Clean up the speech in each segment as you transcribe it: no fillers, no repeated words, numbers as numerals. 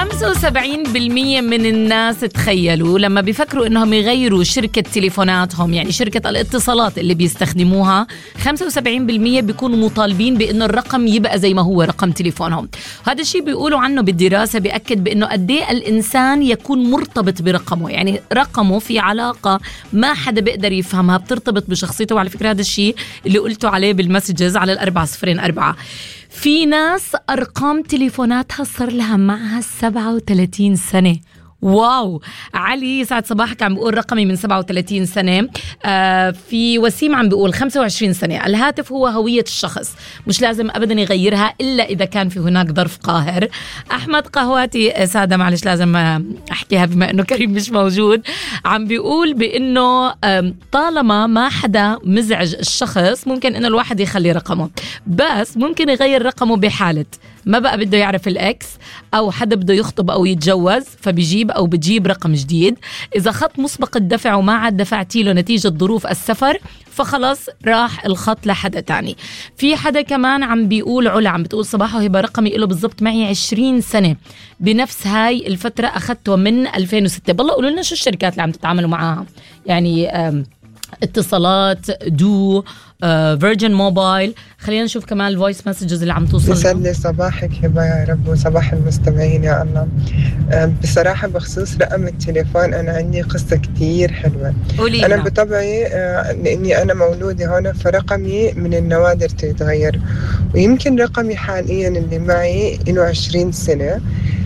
75% من الناس تخيلوا لما بيفكروا انهم يغيروا شركة تليفوناتهم، يعني شركة الاتصالات اللي بيستخدموها، 75% بيكونوا مطالبين بانه الرقم يبقى زي ما هو رقم تليفونهم. هذا الشيء بيقولوا عنه بالدراسة بيأكد بانه قد ايه الانسان يكون مرتبط برقمه، يعني رقمه في علاقة ما حدا بيقدر يفهمها، بترتبط بشخصيته. وعلى فكرة هذا الشيء اللي قلته عليه بالمسجز على 4004. في ناس أرقام تليفوناتها صار لها معها 37 سنة. واو. علي سعد صباحك عم بيقول رقمي من 37 سنة. في وسيم عم بيقول 25 سنة. الهاتف هو هوية الشخص، مش لازم أبدا يغيرها إلا إذا كان في هناك ظرف قاهر. أحمد قهواتي سادة، معلش لازم أحكيها بما أنه كريم مش موجود، عم بيقول بأنه طالما ما حدا مزعج الشخص ممكن أنه الواحد يخلي رقمه، بس ممكن يغير رقمه بحالة ما بقى بده يعرف الأكس أو حدا بده يخطب أو يتجوز، فبيجيب أو بتجيب رقم جديد. إذا خط مسبق الدفع وما عاد دفعتي له نتيجة ظروف السفر فخلص راح الخط لحدا تاني. في حدا كمان عم بيقول، علا عم بتقول صباحه هبه رقمي له بالضبط معي 20 سنة، بنفس هاي الفترة أخذته من 2006. بالله قولوا لنا شو الشركات اللي عم تتعاملوا معاها، يعني اتصالات، دو، فيرجن موبايل. خلينا نشوف كمان الفويس مسجز اللي عم توصل. يسعد لي صباحك هبه يا رب وصباح المستمعين يا الله. بصراحة بخصوص رقم التليفون أنا عندي قصة كتير حلوة. أنا بطبعي لأني أنا مولودة هنا فرقمي من النوادر تتغير، ويمكن رقمي حاليا اللي معي له 20 سنة.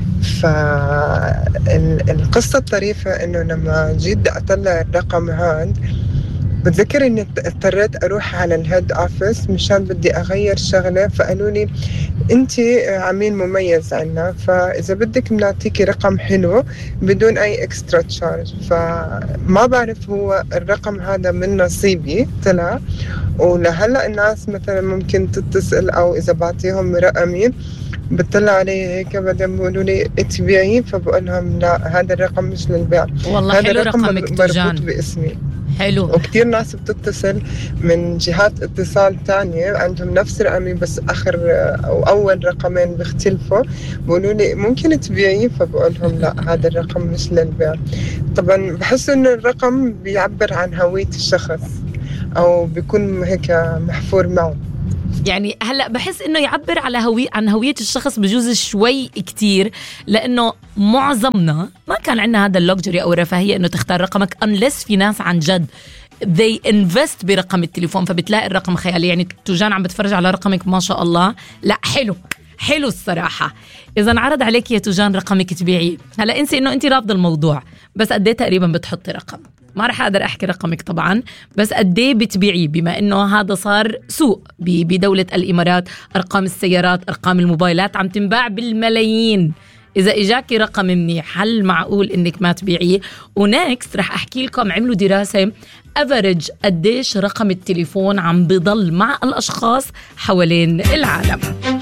فالقصة الطريفة إنه لما جيت أطلع الرقم هاد بتذكر إني اضطريت أروح على الهيد أوفيس مشان بدي أغير شغلة، فقالوا لي أنتي عميل مميز عنا، فإذا بدك بنعطيكي رقم حلو بدون أي إكسترا تشارج. فما بعرف هو الرقم هذا من نصيبي طلع، ولهلأ الناس مثلا ممكن تتصل أو إذا بعطيهم رقمي بتطلع علي هيك بعدين بيقولوا لي اتبيعي، فبقول لهم لا هذا الرقم مش للبيع. والله هذا حلو الرقم رقمك توجان مربوط باسمي. حلو. وكتير ناس بتتصل من جهات اتصال تانية عندهم نفس رقمي بس آخر أو أول رقمين بيختلفوا، بيقولوا لي ممكن تبيعي، فبقول لهم لا هذا الرقم مش للبيع. طبعا بحس إنه الرقم بيعبر عن هوية الشخص أو بيكون هيك محفور معه. يعني هلأ بحس إنه يعبر على عن هوية الشخص بجوز شوي كتير، لأنه معظمنا ما كان عندنا هذا اللوكجري أو الرفاهية إنه تختار رقمك unless في ناس عن جد they invest برقم التليفون فبتلاقي الرقم خيالي. يعني توجان عم بتفرج على رقمك ما شاء الله، لا حلو الصراحة. إذا انعرض عليك يا توجان رقمك تبيعيه، هلأ انسي إنه أنت رافضة الموضوع، بس قد ايه تقريبا بتحطي رقم؟ ما رح أقدر أحكي رقمك طبعا، بس قد ايه بتبيعيه، بما إنه هذا صار سوق بدولة الإمارات. أرقام السيارات، أرقام الموبايلات عم تنباع بالملايين. إذا إجاكي رقم منيح هل معقول إنك ما تبيعيه؟ ونكست رح أحكي لكم عملوا دراسة أفرج قديش رقم التليفون عم بضل مع الأشخاص حوالين العالم.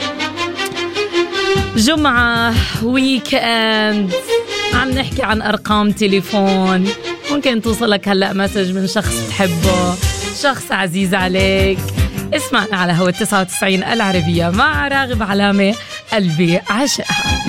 جمعة، ويكند، عم نحكي عن أرقام تليفون. ممكن توصلك هلأ مسج من شخص تحبه، شخص عزيز عليك. اسمعنا على هوا 99 العربية مع راغب علامة، قلبي عشقها.